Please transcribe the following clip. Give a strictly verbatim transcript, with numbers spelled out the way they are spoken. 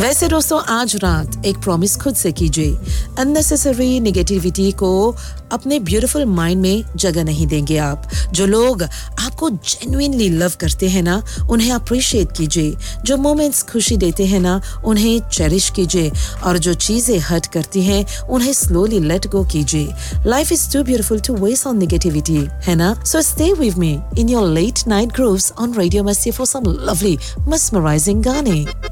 वैसे दोस्तों आज रात एक प्रॉमिस खुद से कीजिए, अननेसेसरी नेगेटिविटी को अपने ब्यूटीफुल माइंड में जगह नहीं देंगे आप। जो लोग आपको जेन्युइनली लव करते हैं ना, उन्हें अप्रिशिएट कीजिए। जो मोमेंट्स खुशी देते हैं ना, उन्हें चेरिश कीजिए। और जो चीजें हर्ट करती हैं, उन्हें स्लोली लेट गो कीजिए। Life is to beautiful to waste on negativity, है ना? So stay with me in your let night grooves on radio मस्ती फॉर सम लवली mesmerizing गाने।